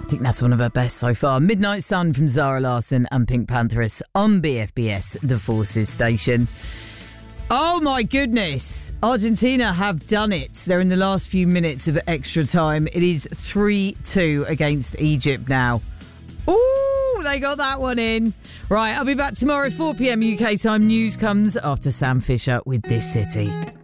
I think that's one of her best so far. Midnight Sun from Zara Larsson and Pink Pantheress on BFBS, the Forces station. Oh my goodness. Argentina have done it. They're in the last few minutes of extra time. It is 3-2 against Egypt now. Ooh, they got that one in. Right, I'll be back tomorrow, 4 p.m. UK time. News comes after Sam Fisher with This City.